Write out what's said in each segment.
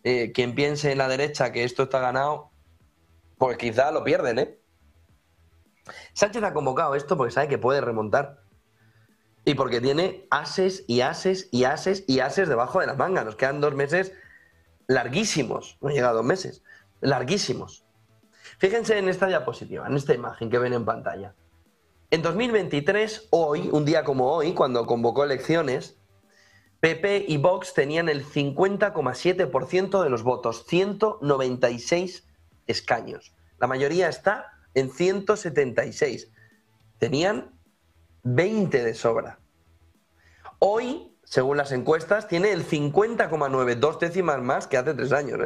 quien piense en la derecha que esto está ganado, pues quizá lo pierden, ¿eh? Sánchez ha convocado esto porque sabe que puede remontar. Y porque tiene ases y ases y ases y ases debajo de la manga. Nos quedan 2 meses larguísimos. No llega a 2 meses. Larguísimos. Fíjense en esta diapositiva, en esta imagen que ven en pantalla. En 2023, hoy, un día como hoy, cuando convocó elecciones, PP y Vox tenían el 50,7% de los votos, 196 escaños. La mayoría está en 176. Tenían 20 de sobra. Hoy, según las encuestas, tiene el 50,9, 2 décimas más que hace 3 años.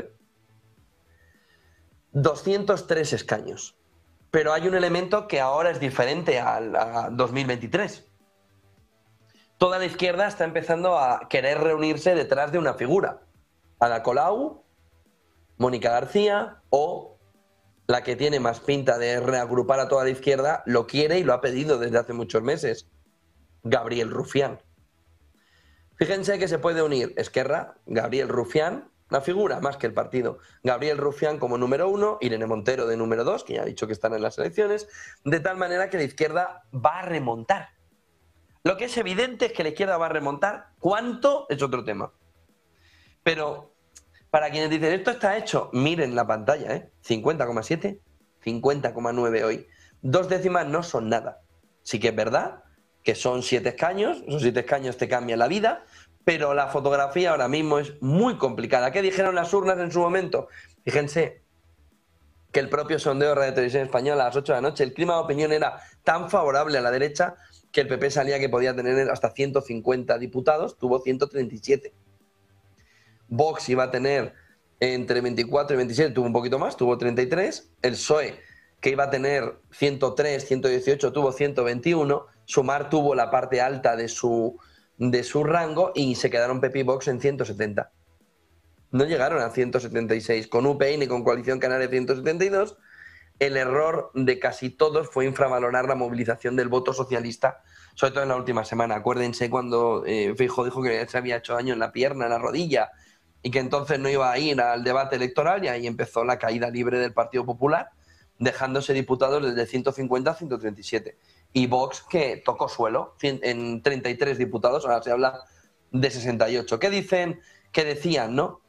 203 escaños. Pero hay un elemento que ahora es diferente a 2023. Toda la izquierda está empezando a querer reunirse detrás de una figura. Ada Colau, Mónica García o la que tiene más pinta de reagrupar a toda la izquierda, lo quiere y lo ha pedido desde hace muchos meses, Gabriel Rufián. Fíjense que se puede unir Esquerra, Gabriel Rufián, la figura más que el partido. Gabriel Rufián como número 1, Irene Montero de número 2, que ya ha dicho que están en las elecciones, de tal manera que la izquierda va a remontar. Lo que es evidente es que la izquierda va a remontar. ¿Cuánto? Es otro tema. Pero para quienes dicen esto está hecho, miren la pantalla, 50,7, 50,9 hoy. 2 décimas no son nada. Sí que es verdad que son 7 escaños, esos 7 escaños te cambian la vida, pero la fotografía ahora mismo es muy complicada. ¿Qué dijeron las urnas en su momento? Fíjense que el propio sondeo de Radio Televisión Española a las 8 de la noche, el clima de opinión era tan favorable a la derecha que el PP salía que podía tener hasta 150 diputados, tuvo 137. Vox iba a tener entre 24 y 27, tuvo un poquito más, tuvo 33. El PSOE, que iba a tener 103, 118, tuvo 121. Sumar tuvo la parte alta de su rango y se quedaron PP y Vox en 170. No llegaron a 176. Con UPN y con Coalición Canaria 172. El error de casi todos fue infravalorar la movilización del voto socialista, sobre todo en la última semana. Acuérdense cuando Feijóo dijo que se había hecho daño en la pierna, en la rodilla, y que entonces no iba a ir al debate electoral, y ahí empezó la caída libre del Partido Popular, dejándose diputados desde 150 a 137. Y Vox, que tocó suelo en 33 diputados, ahora se habla de 68. ¿Qué dicen? ¿Qué decían, no?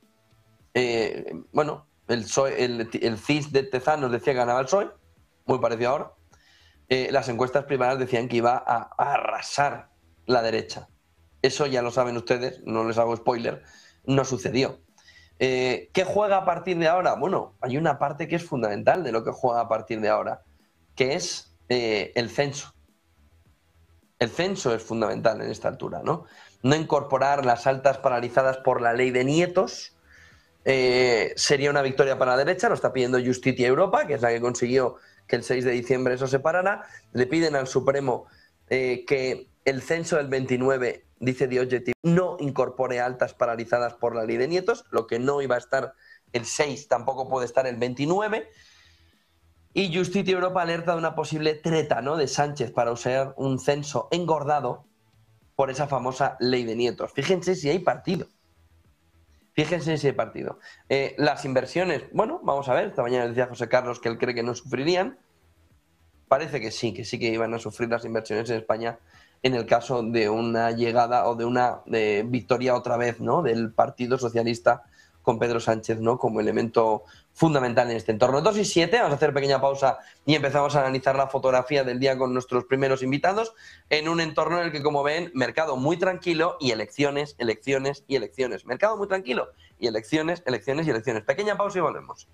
Bueno, el CIS de Tezanos decía que ganaba el PSOE, muy parecido ahora. Las encuestas privadas decían que iba a arrasar la derecha. Eso ya lo saben ustedes, no les hago spoiler, no sucedió. ¿Qué juega a partir de ahora? Bueno, hay una parte que es fundamental de lo que juega a partir de ahora, que es el censo. El censo es fundamental en esta altura, ¿no? No incorporar las altas paralizadas por la ley de nietos sería una victoria para la derecha, lo está pidiendo Justitia Europa, que es la que consiguió que el 6 de diciembre eso se parara. Le piden al Supremo que el censo del 29, dice The Objective, no incorpore altas paralizadas por la ley de nietos, lo que no iba a estar el 6 tampoco puede estar el 29. Y Justitia Europa alerta de una posible treta, ¿no?, de Sánchez para usar un censo engordado por esa famosa ley de nietos. Fíjense si hay partido. Fíjense si hay partido. Las inversiones, bueno, vamos a ver. Esta mañana decía José Carlos que él cree que no sufrirían. Parece que sí que iban a sufrir las inversiones en España en el caso de una llegada o de una victoria otra vez, ¿no?, del Partido Socialista con Pedro Sánchez, ¿no?, como elemento fundamental en este entorno. 2:07, vamos a hacer pequeña pausa y empezamos a analizar la fotografía del día con nuestros primeros invitados en un entorno en el que, como ven, mercado muy tranquilo y elecciones, elecciones y elecciones. Mercado muy tranquilo y elecciones, elecciones y elecciones. Pequeña pausa y volvemos.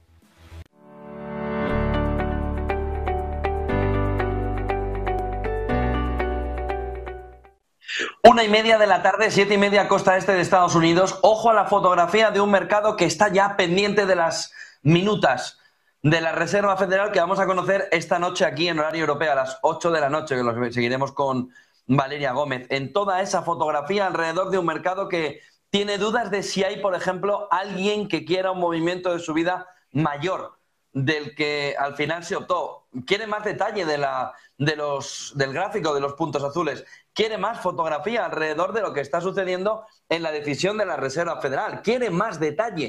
Una y media de la tarde, 7:30 costa este de Estados Unidos. Ojo a la fotografía de un mercado que está ya pendiente de las minutas de la Reserva Federal que vamos a conocer esta noche aquí en horario europeo a las 8 de la noche, que lo seguiremos con Valeria Gómez. En toda esa fotografía alrededor de un mercado que tiene dudas de si hay, por ejemplo, alguien que quiera un movimiento de subida mayor del que al final se optó. Quiere más detalle del gráfico de los puntos azules. Quiere más fotografía alrededor de lo que está sucediendo en la decisión de la Reserva Federal. Quiere más detalle